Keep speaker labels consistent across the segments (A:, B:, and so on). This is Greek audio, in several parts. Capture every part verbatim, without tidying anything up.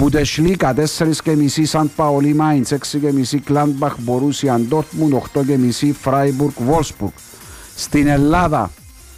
A: Bundesliga τέσσερα και μισή Σαν Παολί Μάιντς, έξι και μισή Gladbach Borussia Dortmund, οκτώ και μισή Freiburg Wolfsburg. Στην Ελλάδα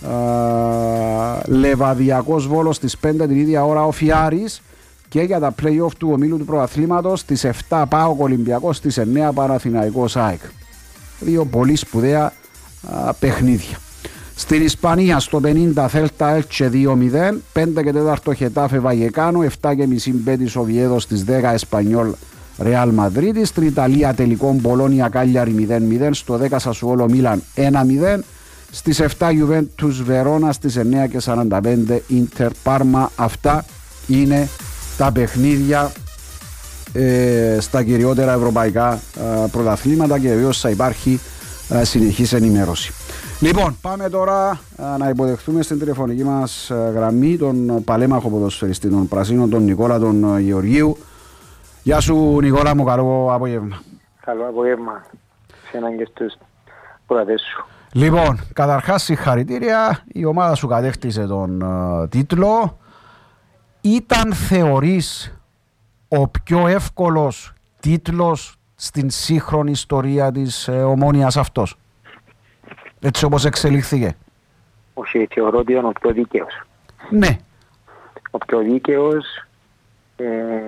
A: Λεβαδιακός Βόλος στις πέντε την ίδια ώρα ο Φιάρης, και για τα play-off του ομίλου του πρωταθλήματος στις επτά ΠΑΟΚ Ολυμπιακός, στις εννέα Παναθηναϊκός ΑΕΚ. Δύο πολύ σπουδαία α, παιχνίδια. Στην Ισπανία στο πενήντα Θέλτα Έλτσε δύο μηδέν, πέντε και τέσσερα Χετάφε Βαγεκάνο, επτά και μισή Μπέτις Οβιέδο, στις δέκα Εσπανιόλ Ρεάλ Μαδρίτη. Στην Ιταλία τελικό Μπολόνια Κάλιαρη μηδέν μηδέν, στο δέκα Σασουόλο Μίλαν ένα μηδέν, στις επτά Γιουβέντους Βερόνα, στις εννέα και σαράντα πέντε Ίντερ Πάρμα. Αυτά είναι τα παιχνίδια ε, στα κυριότερα ευρωπαϊκά ε, πρωταθλήματα, και βεβαίως θα υπάρχει ε, συνεχής ενημέρωση. Λοιπόν, πάμε τώρα ε, να υποδεχθούμε στην τηλεφωνική μας ε, γραμμή τον παλέμαχο ποδοσφαιριστή των Πρασίνων, τον Νικόλα τον ε, Γεωργίου. Γεια σου Νικόλα μου, καλό απόγευμα.
B: Καλό απόγευμα σε έναν και στους πρωτατές σου.
A: Λοιπόν, καταρχάς συγχαρητήρια, η ομάδα σου κατέκτησε τον ε, τίτλο. Ήταν, θεωρείς, ο πιο εύκολος τίτλος στην σύγχρονη ιστορία της ε, Ομόνοιας αυτός, έτσι όπως εξελίχθηκε?
B: Όχι, θεωρώ ότι ήταν ο πιο δίκαιος.
A: Ναι.
B: Ο πιο δίκαιος. Ε,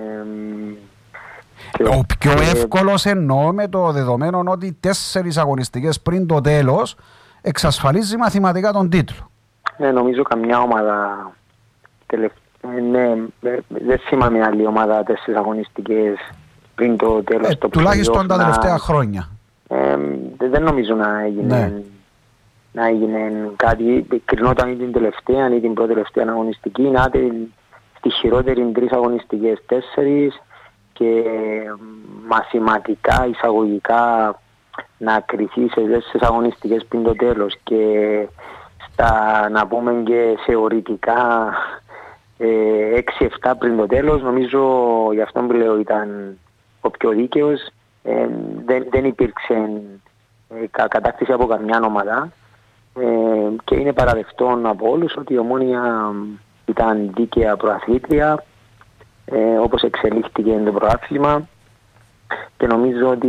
A: ο πιο ε, εύκολος εννοώ με το δεδομένο ότι τέσσερις αγωνιστικές πριν το τέλος εξασφαλίζει μαθηματικά τον τίτλο.
B: Ναι, νομίζω καμιά ομάδα τελευταία. Ναι, δεν θυμάμαι άλλη ομάδα τέσσερις αγωνιστικές πριν το τέλος.
A: Ε,
B: το
A: τουλάχιστον τα τελευταία να... χρόνια.
B: Ε, δεν νομίζω να έγινε, ναι. να έγινε κάτι. Κρινόταν ή την τελευταία ή την πρώτη τελευταία αγωνιστική. Να την στη χειρότερη τρεις αγωνιστικές τέσσερις, και μαθηματικά, εισαγωγικά να κρυθεί σε τέσσερις αγωνιστικές πριν το τέλος, και στα, να πούμε και θεωρητικά έξι εφτά πριν το τέλος. Νομίζω γι' αυτό που λέω ήταν ο πιο δίκαιος. Ε, δεν, δεν υπήρξε ε, κα, κατάκτηση από καμιά ομάδα, ε, και είναι παραδευτόν από όλους ότι η Ομόνοια ήταν δίκαια προαθλήτρια, ε, όπως εξελίχθηκε το προάθλημα, και νομίζω ότι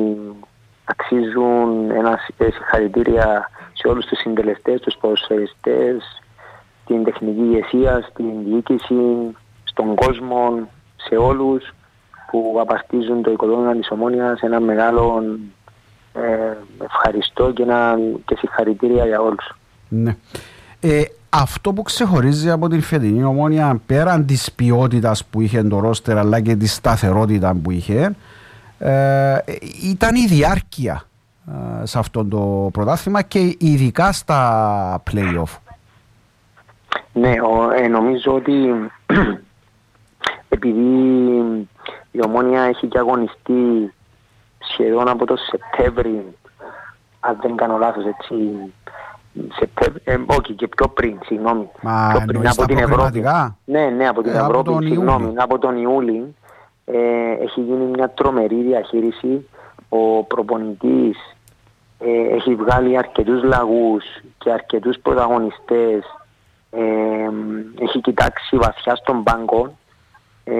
B: αξίζουν ένα συγχαρητήρια σε όλους τους συντελεστές, τους ποδοσφαιριστές, την τεχνική ηγεσία, στην διοίκηση, στον κόσμο, σε όλους που απαρτίζουν το οικοδόμημα της Ομόνοιας. Ένα μεγάλο ε, ευχαριστώ και, ένα, και συγχαρητήρια για όλους.
A: Ναι. Ε, αυτό που ξεχωρίζει από την φετινή Ομόνια, πέραν της ποιότητας που είχε το ρόστερ αλλά και τη σταθερότητα που είχε, ε, ήταν η διάρκεια ε, σε αυτό το πρωτάθλημα, και ειδικά στα play-off.
B: Ναι, ο, ε, νομίζω ότι επειδή η Ομόνοια έχει και αγωνιστεί σχεδόν από το Σεπτέμβρη, αν δεν κάνω λάθος, έτσι, Σεπτέμβρη, ε, όχι, και πιο πριν, συγγνώμη.
A: Μα
B: πιο πριν από την Ευρώπη.
A: Ναι,
B: ναι, από την ε, Ευρώπη, από τον συγγνώμη, από τον Ιούλη, ε, έχει γίνει μια τρομερή διαχείριση. Ο προπονητής ε, έχει βγάλει αρκετούς λαγούς και αρκετούς πρωταγωνιστές. Ε, έχει κοιτάξει βαθιά στον πάγκο, ε,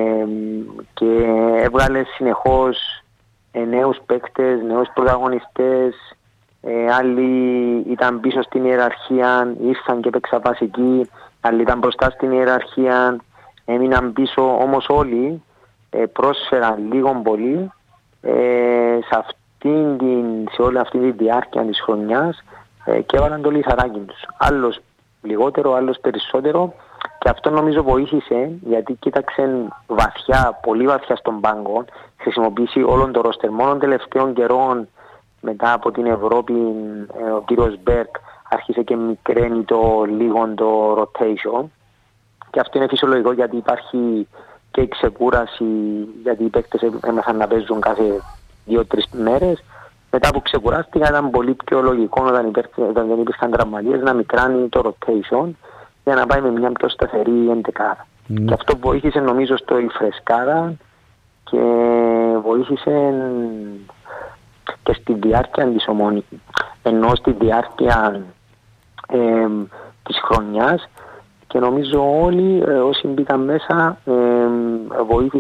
B: και έβγαλε συνεχώς ε, νέους παίκτες, νέους πρωταγωνιστές. Ε, άλλοι ήταν πίσω στην ιεραρχία, ήρθαν και παίξαν βασική, άλλοι ήταν μπροστά στην ιεραρχία, έμειναν πίσω, όμως όλοι ε, πρόσφεραν λίγο πολύ ε, σε, αυτήν την, σε όλη αυτή τη διάρκεια της χρονιάς, ε, και έβαλαν το λιθαράκι τους. Άλλος λιγότερο, άλλος περισσότερο, και αυτό νομίζω βοήθησε, γιατί κοίταξε βαθιά, πολύ βαθιά στον πάγκο, χρησιμοποιήσει όλον το ρόστερ. Μόνο τελευταίων καιρών, μετά από την Ευρώπη, ο κύριος Μπέρκ άρχισε και μικραίνει το λίγο το rotation, και αυτό είναι φυσιολογικό, γιατί υπάρχει και η ξεκούραση, γιατί οι παίκτες έμαθαν να παίζουν κάθε δύο-τρεις μέρες. Μετά που ξεκουράστηκαν, ήταν πολύ πιο λογικό όταν, υπέρ, όταν δεν υπήρχαν τραυματίες να μικράνει το rotation για να πάει με μια πιο σταθερή εντεκάδα. Mm. Και αυτό βοήθησε νομίζω στο η φρεσκάδα, και βοήθησε και στη διάρκεια της Ομόνοιας, ενώ στη διάρκεια ε, της χρονιάς, και νομίζω όλοι ε, όσοι μπήκαν μέσα ε, βοήθησαν